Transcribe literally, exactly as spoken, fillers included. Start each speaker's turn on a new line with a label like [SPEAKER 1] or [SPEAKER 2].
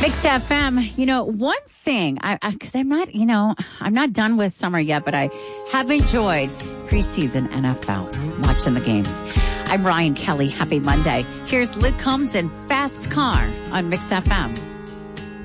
[SPEAKER 1] Mixed F M, you know, one thing, I, I, cause I'm not, you know, I'm not done with summer yet, but I have enjoyed preseason N F L, watching the games. I'm Ryan Kelly. Happy Monday. Here's Luke Combs and Fast Car on Mixed F M.